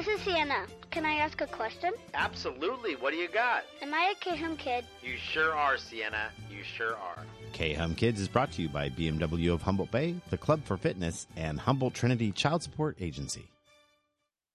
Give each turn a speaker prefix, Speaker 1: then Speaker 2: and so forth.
Speaker 1: This is Sienna. Can I ask a question?
Speaker 2: Absolutely. What do you got?
Speaker 1: Am I a K-Hum kid?
Speaker 2: You sure are, Sienna. You sure are.
Speaker 3: K-Hum Kids is brought to you by BMW of Humboldt Bay, the Club for Fitness, and Humboldt Trinity Child Support Agency.